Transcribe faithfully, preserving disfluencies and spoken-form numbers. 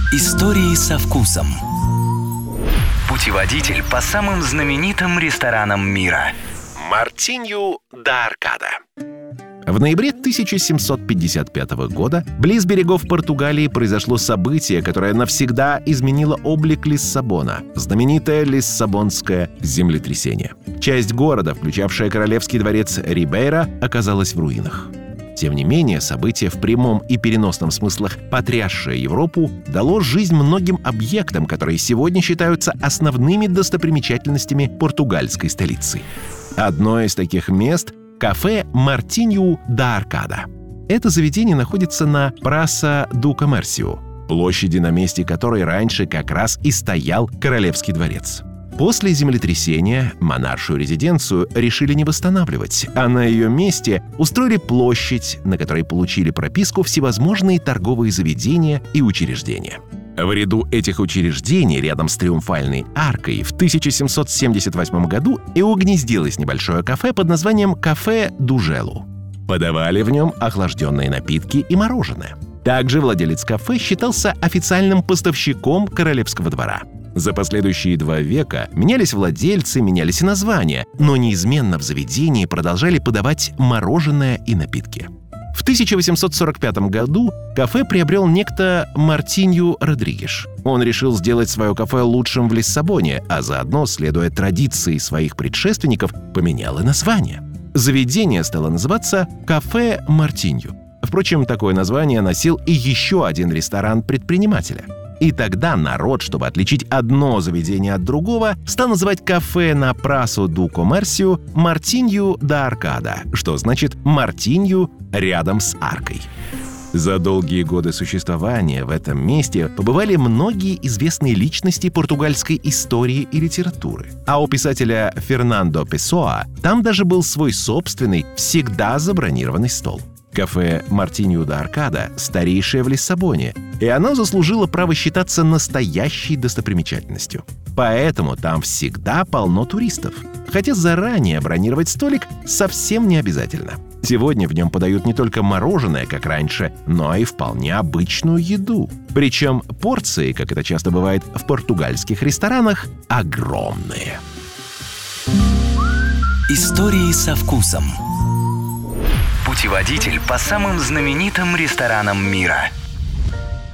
Истории со вкусом. Путеводитель по самым знаменитым ресторанам мира. Мартинью да Аркада. В ноябре тысяча семьсот пятьдесят пятого года близ берегов Португалии произошло событие, которое навсегда изменило облик Лиссабона – знаменитое Лиссабонское землетрясение. Часть города, включавшая королевский дворец Рибейра, оказалась в руинах. Тем не менее, событие в прямом и переносном смыслах, потрясшее Европу, дало жизнь многим объектам, которые сегодня считаются основными достопримечательностями португальской столицы. Одно из таких мест – кафе «Мартинью да Аркада». Это заведение находится на Праса ду Комерсио, площади, на месте которой раньше как раз и стоял королевский дворец. После землетрясения монаршую резиденцию решили не восстанавливать, а на ее месте устроили площадь, на которой получили прописку всевозможные торговые заведения и учреждения. В ряду этих учреждений, рядом с Триумфальной аркой, в тысяча семьсот семьдесят восьмом году и угнездилось небольшое кафе под названием «Кафе Дужелу». Подавали в нем охлажденные напитки и мороженое. Также владелец кафе считался официальным поставщиком королевского двора. За последующие два века менялись владельцы, менялись и названия, но неизменно в заведении продолжали подавать мороженое и напитки. В тысяча восемьсот сорок пятом году кафе приобрел некто Мартинью Родригеш. Он решил сделать свое кафе лучшим в Лиссабоне, а заодно, следуя традиции своих предшественников, поменял и название. Заведение стало называться «Кафе Мартинью». Впрочем, такое название носил и еще один ресторан предпринимателя. И тогда народ, чтобы отличить одно заведение от другого, стал называть кафе на Прасу ду Комерсио «Мартинью да Аркада», что значит «Мартинью рядом с аркой». За долгие годы существования в этом месте побывали многие известные личности португальской истории и литературы. А у писателя Фернандо Песоа там даже был свой собственный, всегда забронированный стол. Кафе «Мартинью да Аркада» старейшее в Лиссабоне, и оно заслужило право считаться настоящей достопримечательностью. Поэтому там всегда полно туристов. Хотя заранее бронировать столик совсем не обязательно. Сегодня в нем подают не только мороженое, как раньше, но и вполне обычную еду. Причем порции, как это часто бывает в португальских ресторанах, огромные. Истории со вкусом. Путеводитель по самым знаменитым ресторанам мира.